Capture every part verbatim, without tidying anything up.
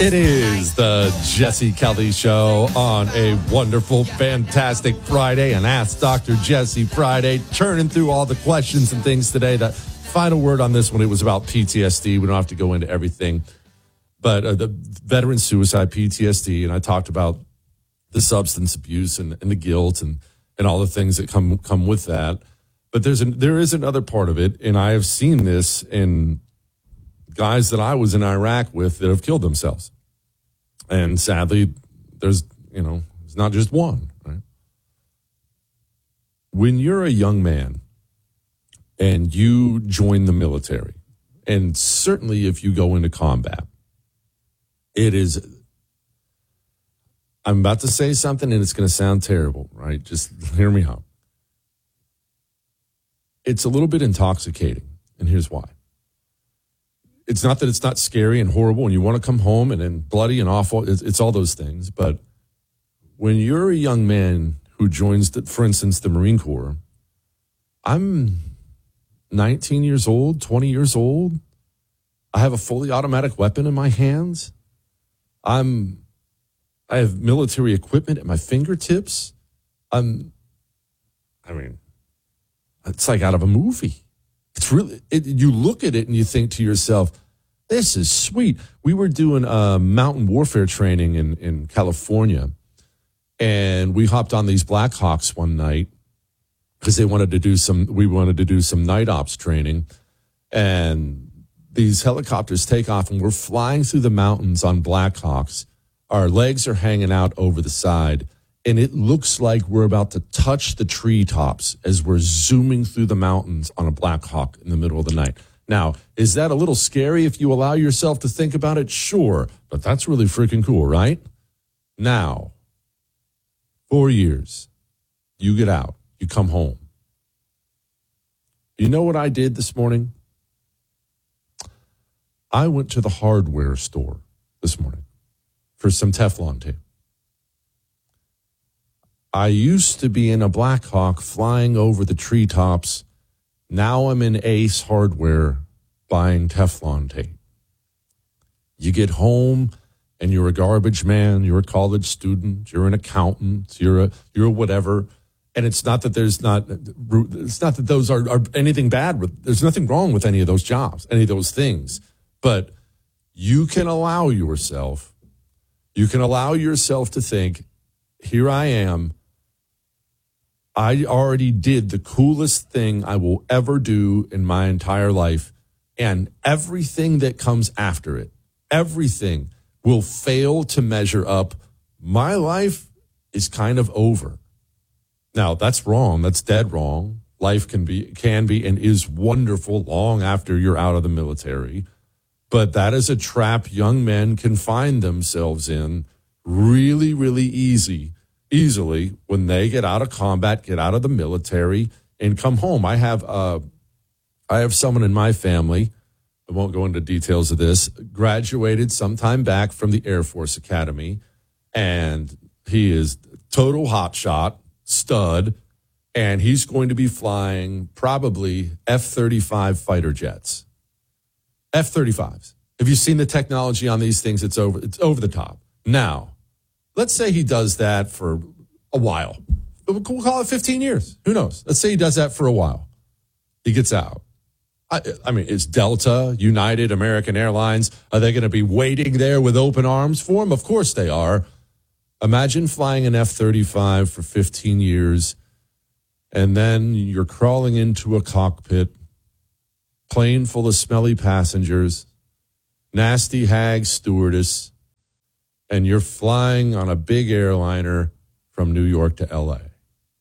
It is the Jesse Kelly Show on a wonderful, fantastic Friday, an Ask Doctor Jesse Friday, churning through all the questions and things today. The final word on this one, it was about P T S D. We don't have to go into everything, but uh, the veteran suicide, P T S D, and I talked about the substance abuse and, and the guilt and, and all the things that come come with that. But there's an, there is another part of it, and I have seen this in guys that I was in Iraq with that have killed themselves. And sadly, there's, you know, it's not just one, right? When you're a young man and you join the military, and certainly if you go into combat, it is, I'm about to say something and it's going to sound terrible, right? Just hear me out. It's a little bit intoxicating, and here's why. It's not that it's not scary and horrible and you want to come home and then bloody and awful. It's, it's all those things. But when you're a young man who joins, the, for instance, the Marine Corps, I'm nineteen years old, twenty years old. I have a fully automatic weapon in my hands. I'm, I have military equipment at my fingertips. I'm, I mean, it's like out of a movie. It's really, it, you look at it and you think to yourself, this is sweet. We were doing uh, mountain warfare training in, in California, and we hopped on these Black Hawks one night because they wanted to do some, we wanted to do some night ops training. And these helicopters take off, and we're flying through the mountains on Black Hawks. Our legs are hanging out over the side, and it looks like we're about to touch the treetops as we're zooming through the mountains on a Black Hawk in the middle of the night. Now, is that a little scary if you allow yourself to think about it? Sure, but that's really freaking cool, right? Now, four years, you get out, you come home. You know what I did this morning? I went to the hardware store this morning for some Teflon tape. I used to be in a Black Hawk flying over the treetops. Now I'm in Ace Hardware buying Teflon tape. You get home and you're a garbage man, you're a college student, you're an accountant, you're a you're a whatever. And it's not that there's not it's not that those are, are anything bad with, there's nothing wrong with any of those jobs, any of those things. But you can allow yourself, you can allow yourself to think, here I am. I already did the coolest thing I will ever do in my entire life, and everything that comes after it, everything will fail to measure up. My life is kind of over. Now, that's wrong. That's dead wrong. Life can be, can be and is wonderful long after you're out of the military, but that is a trap young men can find themselves in really, really easy. easily when they get out of combat, get out of the military, and come home. I have uh, I have someone in my family, I won't go into details of this, graduated sometime back from the Air Force Academy, and he is total hotshot, stud, and he's going to be flying probably F thirty-five fighter jets. F thirty-fives. Have you seen the technology on these things? It's over, it's over the top. Now, let's say he does that for a while. We'll call it fifteen years. Who knows? Let's say he does that for a while. He gets out. I, I mean, is Delta, United, American Airlines, are they going to be waiting there with open arms for him? Of course they are. Imagine flying an F thirty-five for fifteen years, and then you're crawling into a cockpit, plane full of smelly passengers, nasty hag stewardess, and you're flying on a big airliner from New York to L A.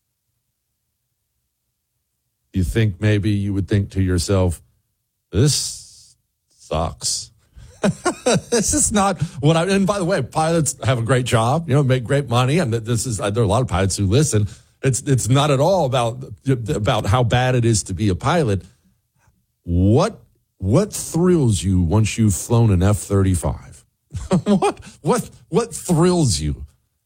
You think maybe you would think to yourself, this sucks. This is not what I, and by the way, pilots have a great job, you know, make great money. And this is, there are a lot of pilots who listen. It's, it's not at all about, about how bad it is to be a pilot. What, what thrills you once you've flown an F thirty-five? what, what, what thrills you?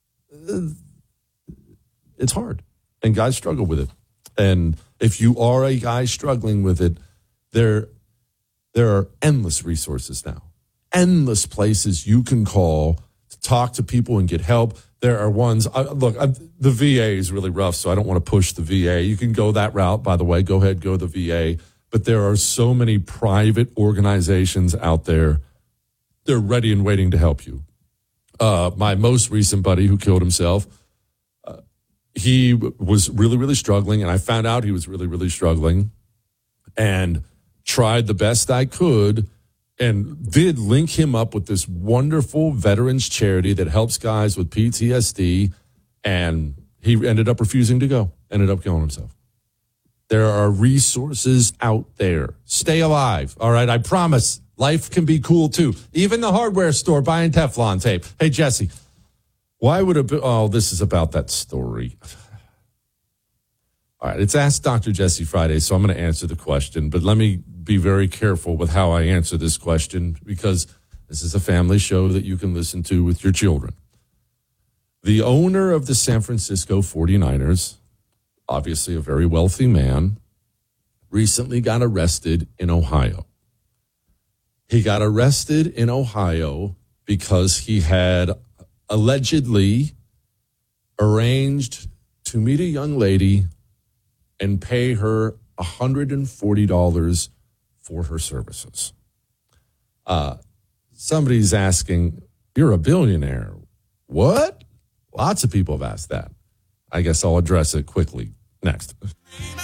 It's hard, and guys struggle with it. And if you are a guy struggling with it, there, there are endless resources now. endless places you can call to talk to people and get help. There are ones, uh, look, uh, the V A is really rough, so I don't want to push the V A. You can go that route, by the way. Go ahead, go to the V A. But there are so many private organizations out there. They're ready and waiting to help you. Uh, my most recent buddy who killed himself, uh, he w- was really, really struggling, and I found out he was really, really struggling and tried the best I could and did link him up with this wonderful veterans charity that helps guys with P T S D, and he ended up refusing to go, ended up killing himself. There are resources out there. Stay alive, all right? I promise. Life can be cool, too. Even the hardware store buying Teflon tape. Hey, Jesse, why would it be? Oh, this is about that story. All right, it's Ask Doctor Jesse Friday, so I'm going to answer the question. But let me be very careful with how I answer this question because this is a family show that you can listen to with your children. The owner of the San Francisco forty-niners, obviously a very wealthy man, recently got arrested in Ohio. He got arrested in Ohio because he had allegedly arranged to meet a young lady and pay her one hundred forty dollars for her services. Uh, somebody's asking, you're a billionaire. What? Lots of people have asked that. I guess I'll address it quickly next.